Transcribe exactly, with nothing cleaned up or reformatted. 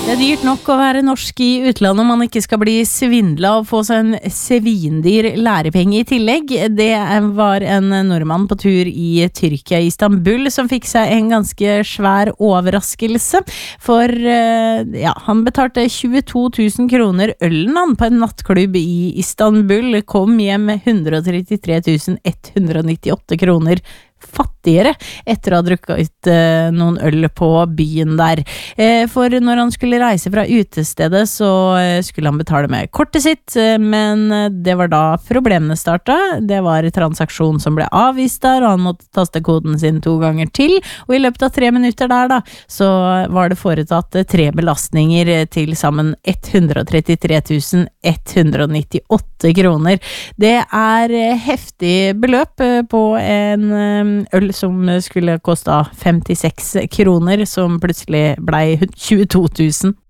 Det er dyrt nok å være norsk i utlandet om man ikke skal bli svindlet og få seg en svindyr lærepenge i tillegg. Det var en nordmann på tur i Tyrkia i Istanbul som fikk seg en ganske svær overraskelse. For ja, han betalte tjueto tusen kroner ølen han på en nattklubb i Istanbul, kom hjem med one hundred thirty-three thousand one hundred ninety-eight kroner fattigere etter å ha drukket ut eh, noen øl på byen der. Eh, for når han skulle reise fra utestedet så eh, skulle han betale med kortet sitt, eh, men det var da problemene startet. Det var en transaksjon som ble avvist der, og han måtte taste koden sin to ganger til, og i løpet av tre minutter der da, så var det foretatt eh, tre belastninger eh, til sammen one hundred thirty-three thousand one hundred ninety-eight kroner. Det er eh, heftig beløp eh, på en eh, øl som skulle kosta femtiseks kroner, som plutselig ble tjueto tusen.